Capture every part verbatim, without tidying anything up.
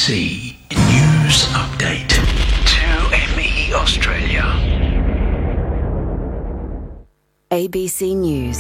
C News Update. two M E Australia. A B C News.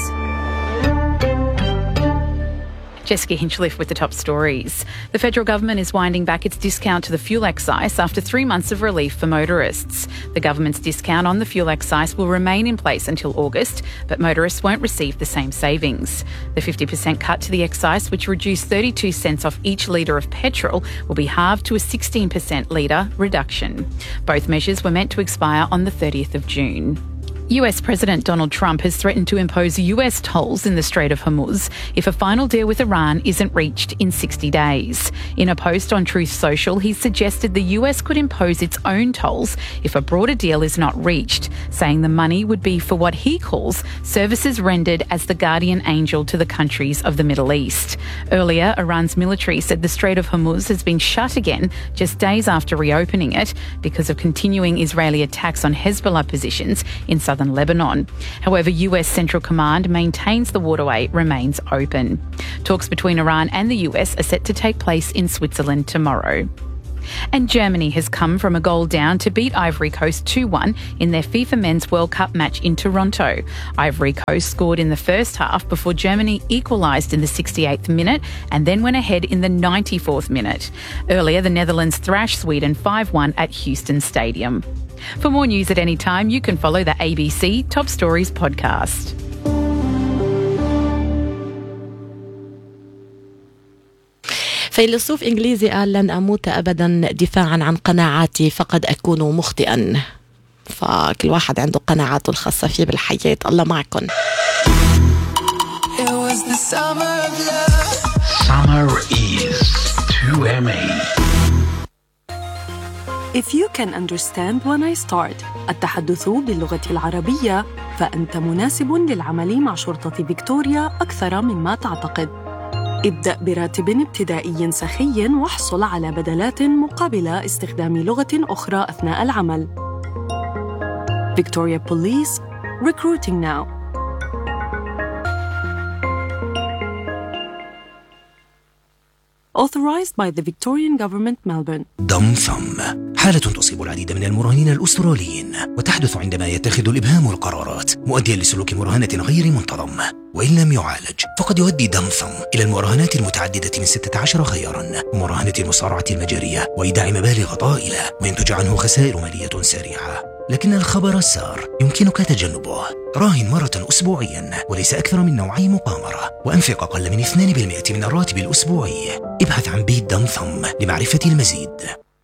Jessica Hinchliffe with the top stories. The federal government is winding back its discount to the fuel excise after three months of relief for motorists. The government's discount on the fuel excise will remain in place until August, but motorists won't receive the same savings. The fifty percent cut to the excise, which reduced thirty-two cents off each litre of petrol, will be halved to a sixteen percent litre reduction. Both measures were meant to expire on the thirtieth of June. U S President Donald Trump has threatened to impose U S tolls in the Strait of Hormuz if a final deal with Iran isn't reached in sixty days. In a post on Truth Social, he suggested the U S could impose its own tolls if a broader deal is not reached, saying the money would be for what he calls services rendered as the guardian angel to the countries of the Middle East. Earlier, Iran's military said the Strait of Hormuz has been shut again just days after reopening it because of continuing Israeli attacks on Hezbollah positions in southern Lebanon. However, U S Central Command maintains the waterway remains open. Talks between Iran and the U S are set to take place in Switzerland tomorrow. And Germany has come from a goal down to beat Ivory Coast two one in their FIFA Men's World Cup match in Toronto. Ivory Coast scored in the first half before Germany equalised in the sixty-eighth minute and then went ahead in the ninety-fourth minute. Earlier, the Netherlands thrashed Sweden five one at Houston Stadium. For more news at any time, you can follow the A B C Top Stories podcast. فيلسوف إنجليزي قال لن أموت أبدا دفاعا عن قناعاتي فقد أكون مخطئا. فكل واحد عنده قناعاته الخاصة فيه بالحياة. الله معكم. Summer is two M E. If you can understand when I start التحدث باللغة العربية فأنت مناسب للعمل مع شرطة فيكتوريا أكثر مما تعتقد. ابدأ براتب ابتدائي سخي واحصل على بدلات مقابل استخدام لغة أخرى أثناء العمل. Victoria Police, recruiting now. Authorized by the Victorian Government, Melbourne. ضمثم حالة تصيب العديد من المراهنين الأستراليين وتحدث عندما يتخذ الإبهام القرارات مؤديا لسلوك مراهنة غير منتظم، وإن لم يعالج فقد يؤدي ضمثم إلى المراهنات المتعددة من ستة عشر خيارا ومراهنة المصارعة المجرية وإيداع مبالغ طائلة وينتج عنه خسائر مالية سريعة. لكن الخبر السار يمكنك تجنبه. راهن مرة أسبوعيا وليس أكثر من نوعي مقامرة وأنفق أقل من اثنين بالمئة من الراتب الأسبوعي. ابحث عن بيت ضمثم لمعرفة المزيد.